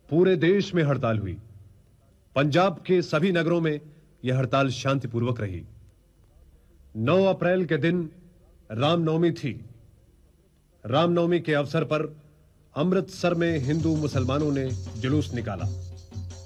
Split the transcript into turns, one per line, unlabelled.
पूरे देश में हड़ताल हुई। पंजाब के सभी नगरों में यह हड़ताल शांतिपूर्वक रही। 9 अप्रैल के दिन रामनवमी थी। रामनवमी के अवसर पर अमृतसर में हिंदू मुसलमानों ने जुलूस निकाला।